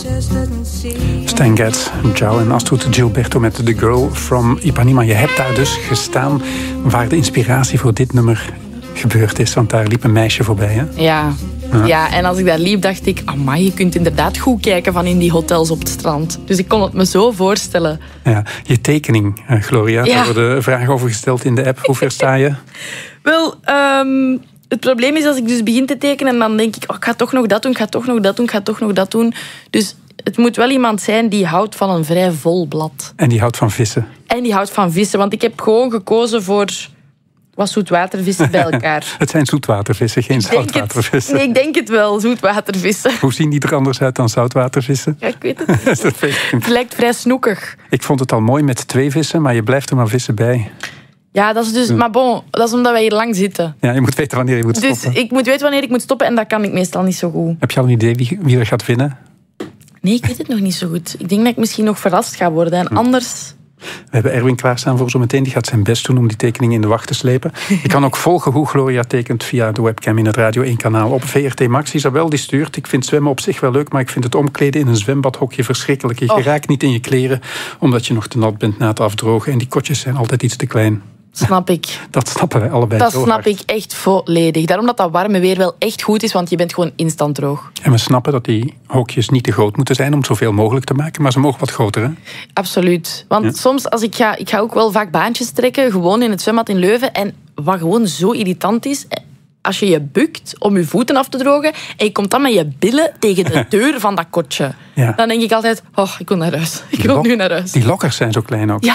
Stan Getz, João en Astrid Gilberto met The Girl from Ipanema. Je hebt daar dus gestaan waar de inspiratie voor dit nummer gebeurd is. Want daar liep een meisje voorbij, hè? Ja, en als ik daar liep, dacht ik... Amai, je kunt inderdaad goed kijken van in die hotels op het strand. Dus ik kon het me zo voorstellen. Ja, je tekening, Gloria. Daar worden vragen over gesteld in de app. Hoe ver sta je? Wel, het probleem is als ik dus begin te tekenen... en dan denk ik, ik ga toch nog dat doen, ik ga toch nog dat doen, ik ga toch nog dat doen. Dus het moet wel iemand zijn die houdt van een vrij vol blad. En die houdt van vissen. En die houdt van vissen, want ik heb gewoon gekozen voor... wat zoetwatervissen bij elkaar. Het zijn zoetwatervissen, geen zoutwatervissen. Nee, ik denk het wel, zoetwatervissen. Hoe zien die er anders uit dan zoutwatervissen? Ja, ik weet het niet. Het lijkt vrij snoekig. Ik vond het al mooi met 2 vissen, maar je blijft er maar vissen bij. Ja, dat is dus... Maar bon, dat is omdat wij hier lang zitten. Ja, je moet weten wanneer je moet stoppen. Dus ik moet weten wanneer ik moet stoppen en dat kan ik meestal niet zo goed. Heb je al een idee wie er gaat winnen? Nee, ik weet het nog niet zo goed. Ik denk dat ik misschien nog verrast ga worden. En anders... We hebben Erwin klaarstaan voor zometeen. Die gaat zijn best doen om die tekening in de wacht te slepen. Je kan ook volgen hoe Gloria tekent via de webcam in het Radio 1 kanaal op VRT Max. Isabel die stuurt. Ik vind zwemmen op zich wel leuk, maar ik vind het omkleden in een zwembadhokje verschrikkelijk. Je raakt niet in je kleren, omdat je nog te nat bent na het afdrogen. En die kotjes zijn altijd iets te klein. Snap ik. Dat snappen wij allebei. Dat snap ik echt volledig. Daarom dat warme weer wel echt goed is, want je bent gewoon instant droog. En we snappen dat die hokjes niet te groot moeten zijn om het zoveel mogelijk te maken, maar ze mogen wat groter, hè? Absoluut. Want soms, als ik ga ook wel vaak baantjes trekken, gewoon in het zwembad in Leuven. En wat gewoon zo irritant is, als je je bukt om je voeten af te drogen en je komt dan met je billen tegen de deur van dat kotje. Ja. Dan denk ik altijd, ik wil naar huis. Ik wil nu naar huis. Die lokkers zijn zo klein ook. Ja.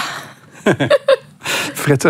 Fred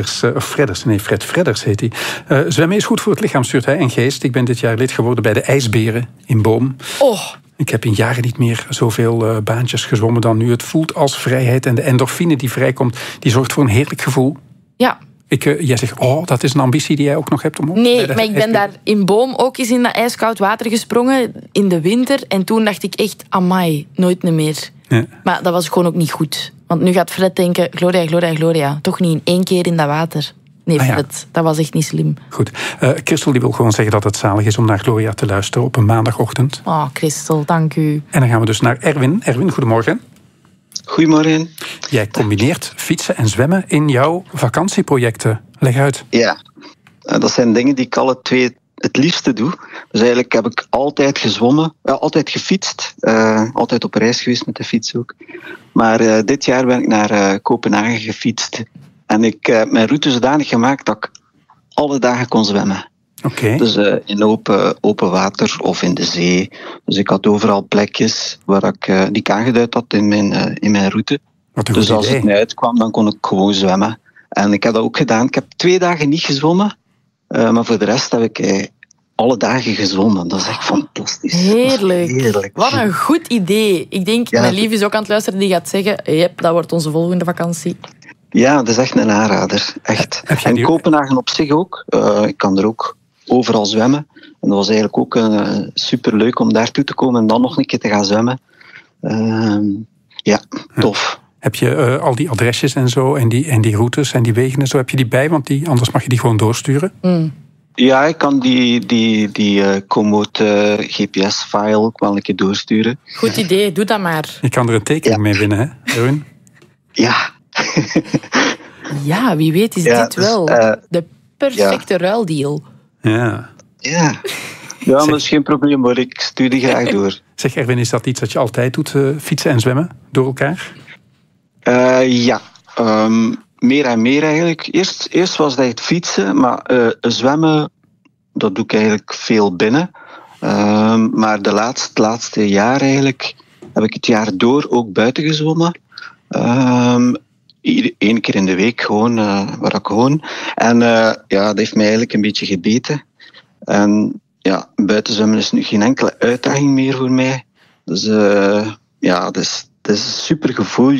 Fredders heet hij. Zwemmen is goed voor het lichaam, stuurt hij, en geest. Ik ben dit jaar lid geworden bij de IJsberen in Boom. Ik heb in jaren niet meer zoveel baantjes gezwommen dan nu. Het voelt als vrijheid en de endorfine die vrijkomt, die zorgt voor een heerlijk gevoel. Ja. Jij zegt, dat is een ambitie die jij ook nog hebt om... Nee, maar ik ben daar in Boom ook eens in dat ijskoud water gesprongen in de winter. En toen dacht ik echt, amai, nooit meer. Ja. Maar dat was gewoon ook niet goed. Want nu gaat Fred denken, Gloria. Toch niet in 1 keer in dat water. Nee, Fred, dat was echt niet slim. Goed. Christel die wil gewoon zeggen dat het zalig is om naar Gloria te luisteren op een maandagochtend. Christel, dank u. En dan gaan we dus naar Erwin. Erwin, goedemorgen. Goedemorgen. Jij combineert fietsen en zwemmen in jouw vakantieprojecten. Leg uit. Ja, dat zijn dingen die ik alle 2 het liefste doe. Dus eigenlijk heb ik altijd gezwommen, altijd gefietst. Altijd op reis geweest met de fiets ook. Maar dit jaar ben ik naar Kopenhagen gefietst. En ik heb mijn route zodanig gemaakt dat ik alle dagen kon zwemmen. Okay. Dus in open water of in de zee. Dus ik had overal plekjes waar die ik aangeduid had in mijn route. Dus als het mij uitkwam, dan kon ik gewoon zwemmen. En ik heb dat ook gedaan. Ik heb 2 dagen niet gezwommen. Maar voor de rest heb ik alle dagen gezwommen. Dat is echt fantastisch. Heerlijk. Wat een goed idee. Ik denk, mijn lief is ook aan het luisteren, die gaat zeggen, dat wordt onze volgende vakantie. Ja, dat is echt een aanrader. Echt. En Kopenhagen op zich ook. Ik kan er ook overal zwemmen. En dat was eigenlijk ook superleuk om daartoe te komen en dan nog een keer te gaan zwemmen. Tof. Heb je al die adresjes en zo en die routes en die wegen en zo, heb je die bij? Want anders mag je die gewoon doorsturen. Ja, ik kan die Komoot GPS-file ook wel een keer doorsturen. Goed idee, doe dat maar. Je kan er een tekening mee winnen, hè, Erwin? Ja. Ja, wie weet is dit wel de perfecte ruildeal. Ja. Ja, maar dat is geen probleem hoor, ik stuur die graag door. Zeg Erwin, is dat iets dat je altijd doet, fietsen en zwemmen door elkaar? Meer en meer eigenlijk. Eerst was dat het fietsen, maar zwemmen, dat doe ik eigenlijk veel binnen. Maar de laatste jaar eigenlijk heb ik het jaar door ook buiten gezwommen. 1 keer in de week gewoon, waar ik woon. En dat heeft mij eigenlijk een beetje gebeten. En buiten zwemmen is nu geen enkele uitdaging meer voor mij. Dus het is een super gevoel.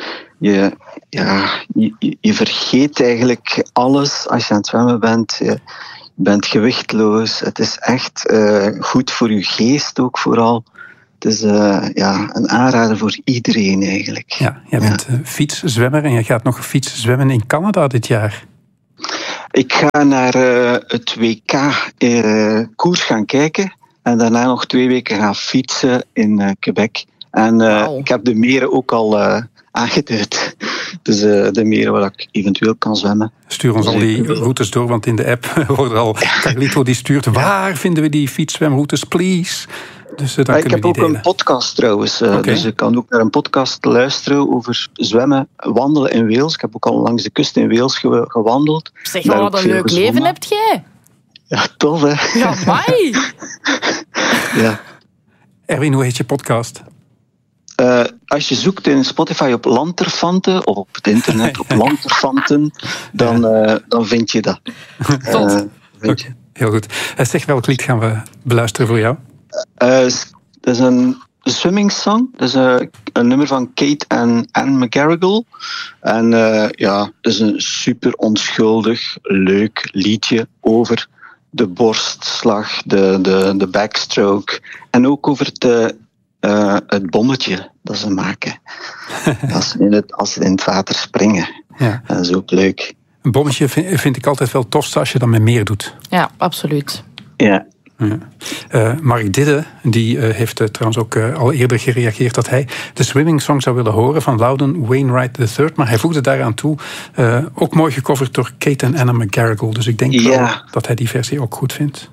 Je vergeet eigenlijk alles als je aan het zwemmen bent. Je bent gewichtloos. Het is echt goed voor je geest ook vooral. Het is een aanrader voor iedereen eigenlijk. Ja, jij bent fietszwemmer en je gaat nog fietszwemmen in Canada dit jaar. Ik ga naar het WK koers gaan kijken en daarna nog 2 weken gaan fietsen in Quebec. En ik heb de meren ook al aangeduid. Dus de meren waar ik eventueel kan zwemmen. Stuur ons al die routes door, want in de app wordt al Carlito die stuurt. Waar vinden we die fietszwemroutes, please? Dus ik heb ook een podcast trouwens. Dus je kan ook naar een podcast luisteren over zwemmen, wandelen in Wales. Ik heb ook al langs de kust in Wales gewandeld. Zeg maar, wat een leuk leven hebt jij. Ja, tof hè. Ja, mai. Ja. Erwin, hoe heet je podcast? Als je zoekt in Spotify op Lanterfanten of op het internet op Lanterfanten, dan vind je dat. Heel goed. Zeg, welk lied gaan we beluisteren voor jou? Dat is een swimming song. Dat is een nummer van Kate en Anne McGarrigle. En het is een super onschuldig, leuk liedje over de borstslag, de backstroke en ook over het bommetje dat ze maken. Als ze in het water springen. Ja. Dat is ook leuk. Een bommetje vind ik altijd wel tof als je dat met meer doet. Ja, absoluut. Ja. Mark Didde die heeft trouwens ook al eerder gereageerd dat hij de swimming song zou willen horen van Loudon Wainwright III, maar hij voegde daaraan toe, ook mooi gecoverd door Kate en Anna McGarrigle. Dus ik denk wel dat hij die versie ook goed vindt.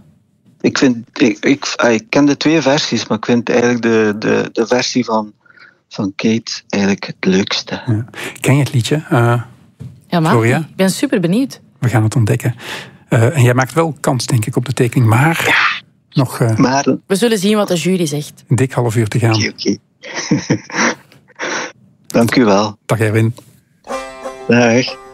Ik ken de 2 versies, maar ik vind eigenlijk de versie van Kate eigenlijk het leukste. Ja. Ken je het liedje? Ja, maar ik ben super benieuwd. We gaan het ontdekken. En jij maakt wel kans, denk ik, op de tekening, maar nog... we zullen zien wat de jury zegt. Een dik half uur te gaan. Oké. Dank u wel. Dag Erwin. Dag.